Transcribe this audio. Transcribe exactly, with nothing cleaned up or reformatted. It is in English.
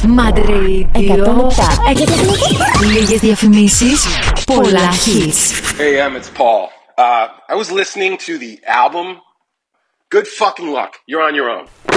Mad εκατόν Radio. επτά. Λίγες διαφημίσεις, πολλά hits. Hey, um, it's Paul. Uh, I was listening to the album. Good fucking luck. You're on your own.